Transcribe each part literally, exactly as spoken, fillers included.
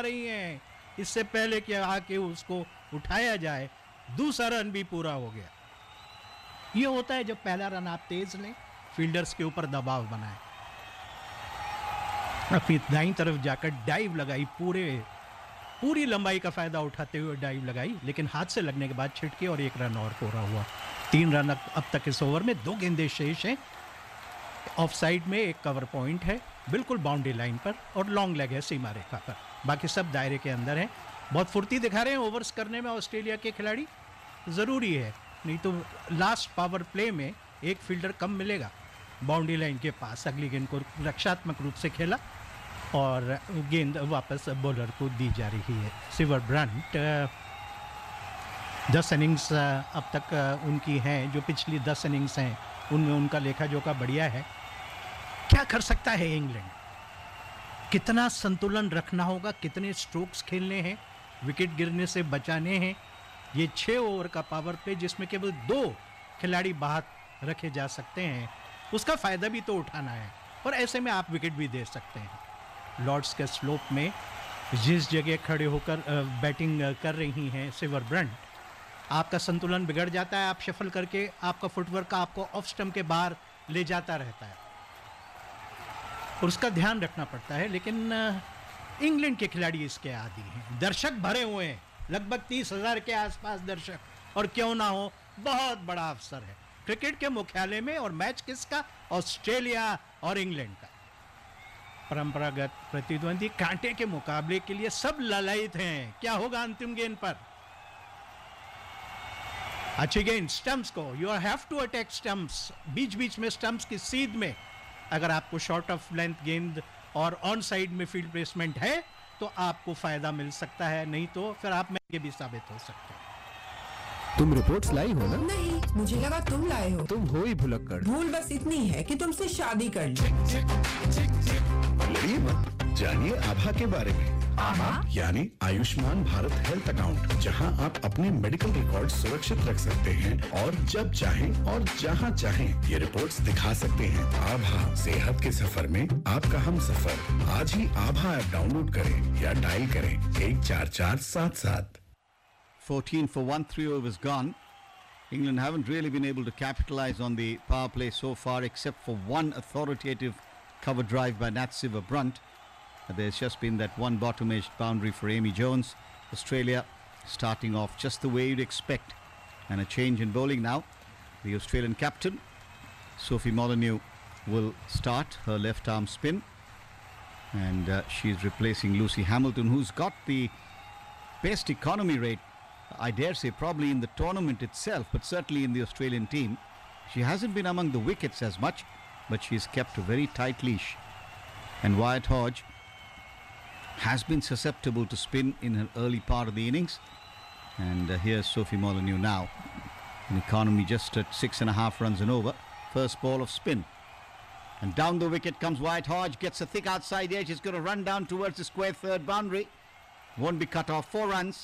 रही हैं इससे पहले कि आके उसको उठाया जाए। दूसरा रन भी पूरा हो गया। ये होता है जब पहला रन आप तेज लें, फील्डर्स के ऊपर दबाव बनाए। अपनी दाईं तरफ जाकर डाइव लगाई, पूरे पूरी लंबाई का फायदा उठाते हुए डाइव लगाई, लेकिन हाथ से लगने के बाद छिटके और एक रन और पूरा हुआ। तीन रन अब तक इस ओवर में, दो गेंदें शेष हैं। ऑफ साइड में एक कवर पॉइंट है बिल्कुल बाउंड्री लाइन पर और लॉन्ग लेग है सीमा रेखा पर, बाकी सब दायरे के अंदर हैं। बहुत फुर्ती दिखा रहे हैं ओवर्स करने में ऑस्ट्रेलिया के खिलाड़ी। ज़रूरी है, नहीं तो लास्ट पावर प्ले में एक फील्डर कम मिलेगा बाउंड्री लाइन के पास। अगली गेंद को रक्षात्मक रूप से खेला और गेंद वापस बॉलर को दी जा रही है। सिल्वर ब्रंट दस इनिंग्स अब तक उनकी हैं, जो पिछली दस इनिंग्स हैं उनमें उनका लेखा जोखा बढ़िया है। क्या कर सकता है इंग्लैंड? कितना संतुलन रखना होगा, कितने स्ट्रोक्स खेलने हैं, विकेट गिरने से बचाने हैं। ये छः ओवर का पावर प्ले जिसमें केवल दो खिलाड़ी बाहर रखे जा सकते हैं, उसका फ़ायदा भी तो उठाना है और ऐसे में आप विकेट भी दे सकते हैं। लॉर्ड्स के स्लोप में जिस जगह खड़े होकर बैटिंग कर रही हैं सिल्वर ब्रंट, आपका संतुलन बिगड़ जाता है। आप शफल करके आपका फुटवर्क आपको ऑफ स्टंप के बाहर ले जाता रहता है और उसका ध्यान रखना पड़ता है। लेकिन इंग्लैंड के खिलाड़ी इसके आदी हैं। दर्शक भरे हुए हैं, लगभग तीस हजार के आसपास दर्शक, और क्यों ना हो, बहुत बड़ा अवसर है क्रिकेट के मुख्यालय में। और मैच किसका? ऑस्ट्रेलिया और इंग्लैंड का। परंपरागत प्रतिद्वंदी कांटे के मुकाबले के लिए सब ललायित हैं। क्या होगा अंतिम गेंद पर? अच्छी गेंद स्टंप्स को, you have to attack stumps, बीच बीच में स्टंप्स की सीध में। अगर आपको शॉर्ट ऑफ लेंथ गेंद और ऑन साइड में फील्ड प्लेसमेंट है तो आपको फायदा मिल सकता है, नहीं तो फिर आप महंगे भी साबित हो सकते हैं। तुम रिपोर्ट्स लाई हो ना? नहीं, मुझे लगा तुम लाए हो। तुम हो ही भुलक्कड़। भूल बस इतनी है कि तुमसे शादी कर ली। लड़िए मत, जानिए आभा के बारे में। आभा यानी आयुष्मान भारत हेल्थ अकाउंट, जहां आप अपने मेडिकल रिकॉर्ड सुरक्षित रख सकते हैं और जब चाहें और जहां चाहें ये रिपोर्ट्स दिखा सकते हैं। आभा, सेहत के सफर में आपका हम सफर। आज ही आभा ऐप डाउनलोड करें या डायल करें एक चार चार सात सात। fourteen for one, three overs gone. England haven't really been able to capitalize on the power play so far, except for one authoritative cover drive by Nat Siver Brunt. There's just been that one bottom-edged boundary for Amy Jones. Australia starting off just the way you'd expect. And a change in bowling now. The Australian captain, Sophie Molyneux, will start her left-arm spin. And uh, she's replacing Lucy Hamilton, who's got the best economy rate, I dare say, probably in the tournament itself, but certainly in the Australian team. She hasn't been among the wickets as much, but she's kept a very tight leash. And Wyatt Hodge has been susceptible to spin in her early part of the innings. And uh, here's Sophie Molyneux now. An economy just at six and a half runs and over. First ball of spin. And down the wicket comes Wyatt Hodge, gets a thick outside edge. He's going to run down towards the square third boundary. Won't be cut off. Four runs.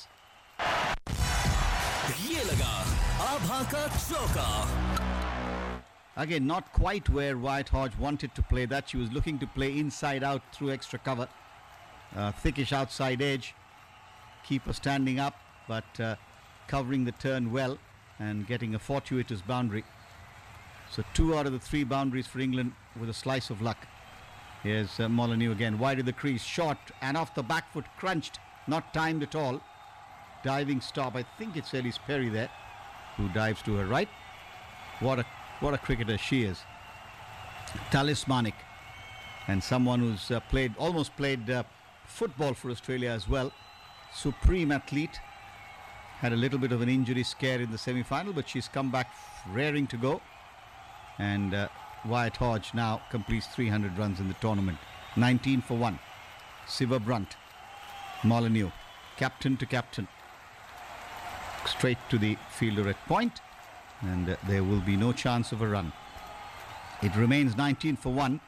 ये लगा आभा का चौका. Again, not quite where Wyatt Hodge wanted to play that. She was looking to play inside out through extra cover. Uh, thickish outside edge. Keeper standing up, but uh, covering the turn well and getting a fortuitous boundary. So two out of the three boundaries for England with a slice of luck. Here's uh, Molyneux again, wide of the crease, short and off the back foot, crunched, not timed at all. Diving stop, I think it's Elise Perry there, who dives to her right. What a what a cricketer she is. Talismanic, and someone who's uh, played, almost played uh, football for Australia as well. Supreme athlete. Had a little bit of an injury scare in the semi-final, but she's come back raring to go. And uh, Wyatt Hodge now completes three hundred runs in the tournament. nineteen for one. Siver Brunt. Molyneux. Captain to captain. Straight to the fielder at point. And uh, there will be no chance of a run. It remains nineteen for one.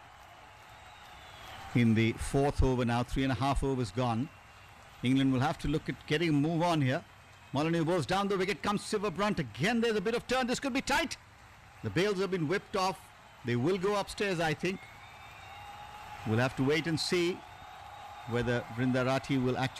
In the fourth over now, three and a half overs gone. England will have to look at getting a move on here. Molyneux goes down the wicket, comes Siver Brunt. Again, there's a bit of turn. This could be tight. The bails have been whipped off. They will go upstairs, I think. We'll have to wait and see whether Vrinda Rathi will actually